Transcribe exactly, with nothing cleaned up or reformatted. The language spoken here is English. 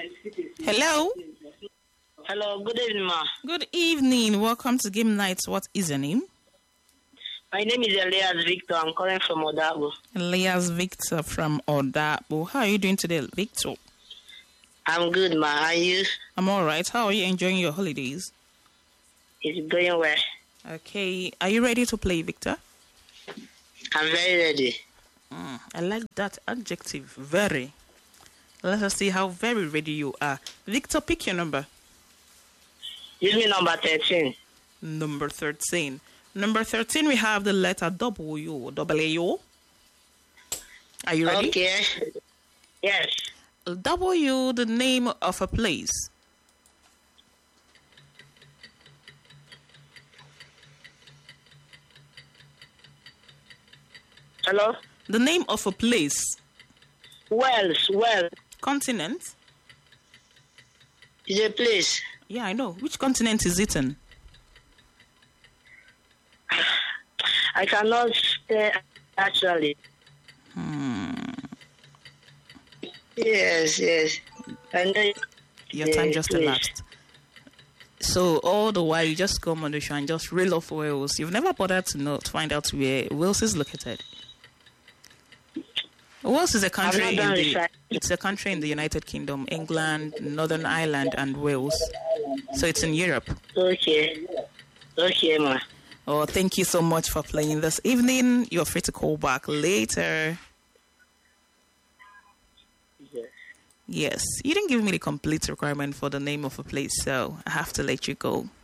Hello. Hello, good evening, ma. Good evening. Welcome to Game Nights. What is your name? My name is Elias Victor. I'm calling from Odabo. Elias Victor from Odabo. How are you doing today, Victor? I'm good, ma. Are you? I'm all right. How are you enjoying your holidays? It's going well. Okay. Are you ready to play, Victor? I'm very ready. Mm, I like that adjective, very. Let us see how very ready you are. Victor, pick your number. Give me number thirteen. Number thirteen. Number thirteen, we have the letter W. W. Are you ready? Okay. Yes. W, the name of a place. Hello? The name of a place. Wells, Wells. Continent. Is a place. Yeah, I know. Which continent is it in? I cannot say actually. Hmm. Yes, yes. And then Your time just elapsed. So all the while you just come on the show and just reel off Wales. You've never bothered to know to find out where Wales is located. Wales is a country in the it's a country in the United Kingdom, England, Northern Ireland, and Wales. So it's in Europe. Okay. Okay, ma. Oh, thank you so much for playing this evening. You're free to call back later. Yes. Yes, you didn't give me the complete requirement for the name of a place, so I have to let you go.